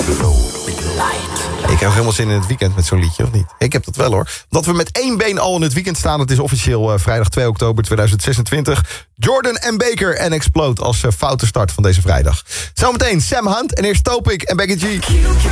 Ik heb helemaal zin in het weekend met zo'n liedje, of niet? Ik heb dat wel, hoor. Dat we met één been al in het weekend staan. Het is officieel vrijdag 2 oktober 2026. Jordan en Baker en Explode als foute start van deze vrijdag. Zometeen Sam Hunt en eerst Topic en Becky G.